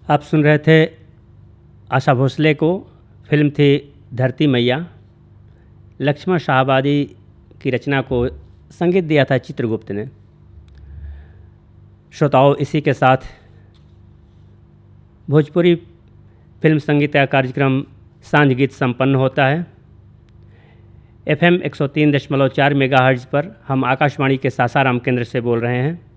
आप सुन रहे थे आशा भोसले को। फिल्म थी धरती मैया। लक्ष्मण शाहबादी की रचना को संगीत दिया था चित्रगुप्त ने। श्रोताओं, इसी के साथ भोजपुरी फिल्म संगीत का कार्यक्रम सांझ गीत संपन्न होता है। FM 103.4 मेगाहर्ट्ज़ पर हम आकाशवाणी के सासाराम केंद्र से बोल रहे हैं।